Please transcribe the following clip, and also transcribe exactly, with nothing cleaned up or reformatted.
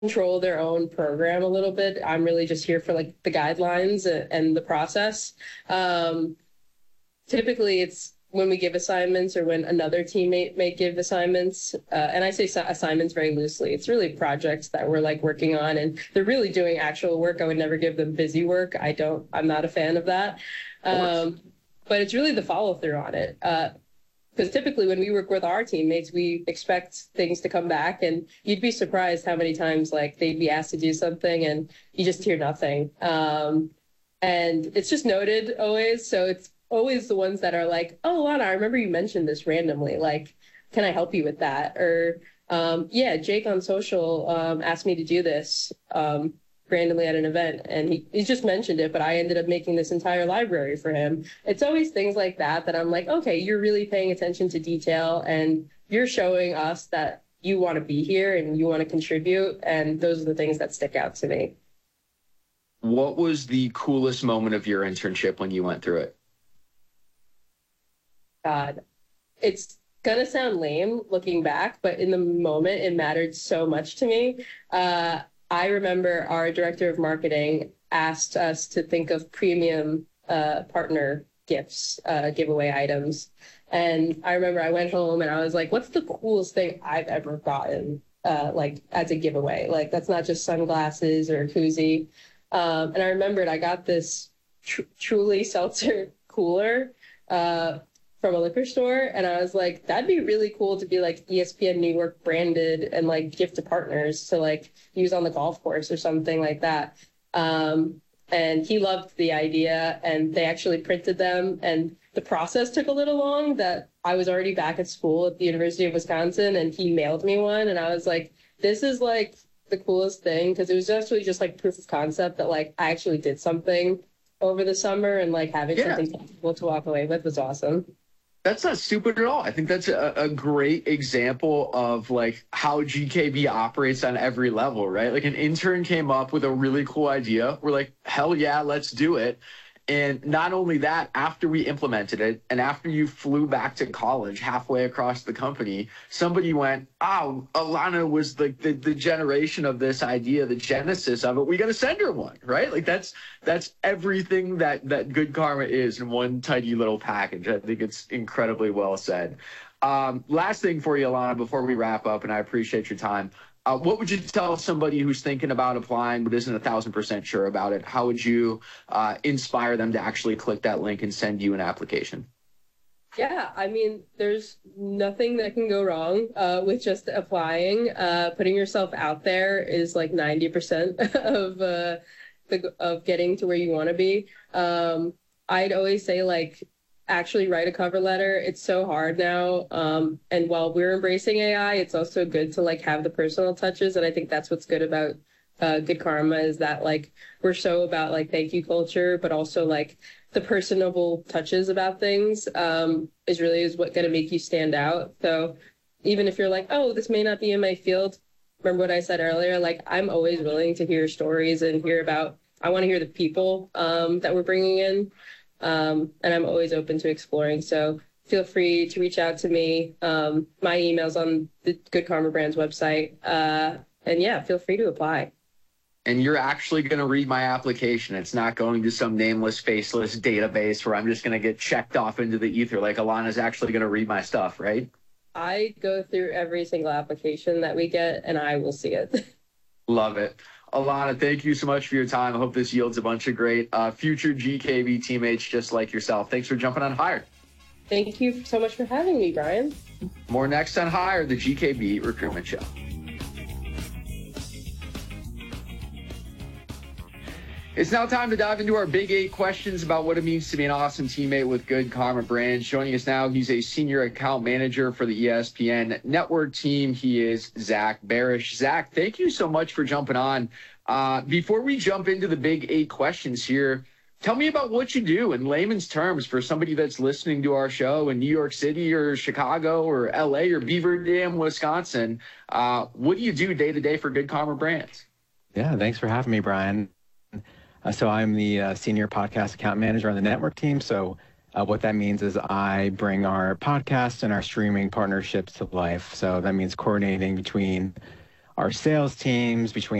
control their own program a little bit. I'm really just here for like the guidelines and the process. Um, typically, it's when we give assignments or when another teammate may give assignments. Uh, and I say assignments very loosely. It's really projects that we're like working on, and they're really doing actual work. I would never give them busy work. I don't, I'm not a fan of that. Um, but it's really the follow through on it. Uh, Because typically when we work with our teammates, we expect things to come back, and you'd be surprised how many times like they'd be asked to do something and you just hear nothing. Um, and it's just noted always. So it's always the ones that are like, oh, Lana, I remember you mentioned this randomly. Like, can I help you with that? Or, um, yeah, Jake on social um, asked me to do this. Um, randomly at an event, and he, he just mentioned it, but I ended up making this entire library for him. It's always things like that that I'm like, okay, you're really paying attention to detail, and you're showing us that you want to be here and you want to contribute, and those are the things that stick out to me. What was the coolest moment of your internship when you went through it? God, it's gonna sound lame looking back, but in the moment it mattered so much to me. Uh, I remember our director of marketing asked us to think of premium uh, partner gifts, uh, giveaway items. And I remember I went home and I was like, what's the coolest thing I've ever gotten, uh, like as a giveaway? Like, that's not just sunglasses or a koozie. Um, and I remembered I got this tr- Truly seltzer cooler uh, from a liquor store, and I was like, that'd be really cool to be like E S P N New York branded and like gift to partners to like use on the golf course or something like that. Um, and he loved the idea, and they actually printed them, and the process took a little long. That I was already back at school at the University of Wisconsin, and he mailed me one, and I was like, this is like the coolest thing, because it was actually just like proof of concept that like I actually did something over the summer, and like having yeah. something tangible to walk away with was awesome. That's not stupid at all. I think that's a, a great example of like how G K B operates on every level, right? Like an intern came up with a really cool idea. We're like, hell yeah, let's do it. And not only that, after we implemented it and after you flew back to college halfway across the company, somebody went, oh, Alana was like the, the generation of this idea, the genesis of it. We got to send her one, right? Like that's that's everything that, that Good Karma is in one tidy little package. I think it's incredibly well said. Um, last thing for you, Alana, before we wrap up, and I appreciate your time. Uh, what would you tell somebody who's thinking about applying but isn't a thousand percent sure about it? How would you uh, inspire them to actually click that link and send you an application? Yeah, I mean, there's nothing that can go wrong uh, with just applying. Uh, putting yourself out there is like ninety percent of uh, the of getting to where you want to be. Um, I'd always say like, actually write a cover letter. It's so hard now. Um, and while we're embracing A I, it's also good to like have the personal touches. And I think that's what's good about uh, Good Karma, is that like we're so about like thank you culture, but also like the personable touches about things um, is really is what going to make you stand out. So even if you're like, oh, this may not be in my field, remember what I said earlier, like I'm always willing to hear stories and hear about, I want to hear the people um, that we're bringing in. Um, and I'm always open to exploring. So feel free to reach out to me. Um, my email's on the Good Karma Brands website. Uh, and yeah, feel free to apply. And you're actually going to read my application. It's not going to some nameless, faceless database where I'm just going to get checked off into the ether. Like Alana's actually going to read my stuff, right? I go through every single application that we get, and I will see it. Love it. Alana, thank you so much for your time. I hope this yields a bunch of great uh, future G K B teammates just like yourself. Thanks for jumping on Hired. Thank you so much for having me, Brian. More next on Hired, the G K B Recruitment Show. It's now time to dive into our big eight questions about what it means to be an awesome teammate with Good Karma Brands. Joining us now, he's a senior account manager for the E S P N network team. He is Zach Barish. Zach, thank you so much for jumping on. Uh, before we jump into the big eight questions here, tell me about what you do in layman's terms for somebody that's listening to our show in New York City or Chicago or L A or Beaver Dam, Wisconsin. Uh, what do you do day to day for Good Karma Brands? Yeah, thanks for having me, Brian. Uh, so I'm the uh, senior podcast account manager on the network team. So uh, what that means is I bring our podcast and our streaming partnerships to life. So that means coordinating between our sales teams, between